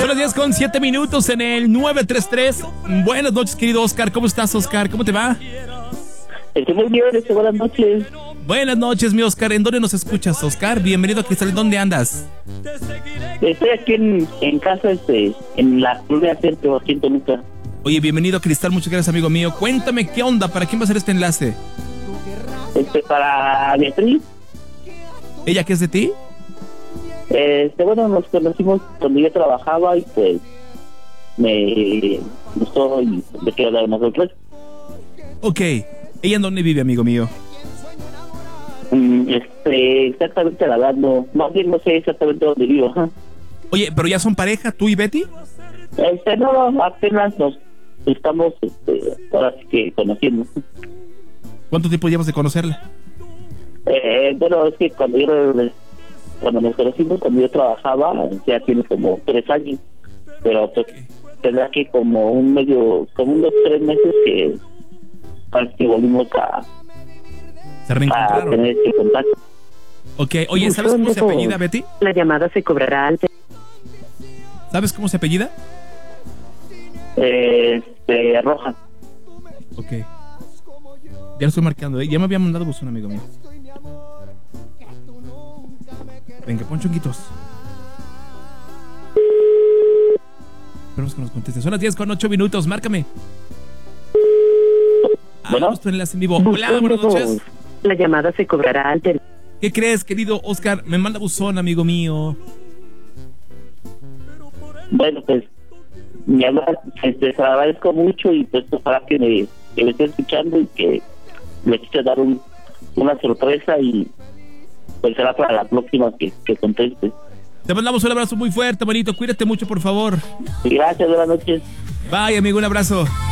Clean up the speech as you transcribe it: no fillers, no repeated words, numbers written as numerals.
Son las 10:07 en el 933. Buenas noches, querido Oscar. ¿Cómo estás, Oscar? ¿Cómo te va? Estoy muy bien, buenas noches. Buenas noches, mi Oscar. ¿En dónde nos escuchas, Oscar? Bienvenido a Cristal. ¿Dónde andas? Estoy aquí en casa, en la colonia Centro, aquí en Toluca. Oye, bienvenido a Cristal. Muchas gracias, amigo mío. Cuéntame, ¿qué onda? ¿Para quién va a ser este enlace? Para Beatriz. ¿Ella qué es de ti? Bueno, nos conocimos cuando yo trabajaba y pues me gustó y me quiero dar nosotros. Ok. ¿Ella en dónde vive, amigo mío? Exactamente la verdad, no. Más bien no sé exactamente dónde vivo. Oye, ¿pero ya son pareja, tú y Betty? No, apenas nos estamos, ahora sí que conociendo. ¿Cuánto tiempo llevas de conocerla? Bueno, es que cuando nos conocimos, cuando yo trabajaba, ya tiene como 3 años, pero pues tendrá que como unos 3 meses que parece que volvimos a tener este contacto. Ok, oye, ¿sabes cómo se apellida, Betty? La llamada se cobrará al... ¿Sabes cómo se apellida? Roja. Ok. Ya lo estoy marcando, ¿eh? Ya me había mandado buzón, amigo mío. Venga, pon chunguitos. Esperemos que nos conteste. Son las 10:08, márcame. Bueno. Nuestro enlace en vivo. Hola, buenas noches. La llamada se cobrará al... ¿Qué crees, querido Oscar? Me manda buzón, amigo mío. Bueno, pues mi amor, te agradezco mucho y pues para que me esté escuchando y que me quise dar una sorpresa y pues será para la próxima que conteste. Te mandamos un abrazo muy fuerte, manito. Cuídate mucho, por favor. Gracias, buenas noches. Bye, amigo, un abrazo.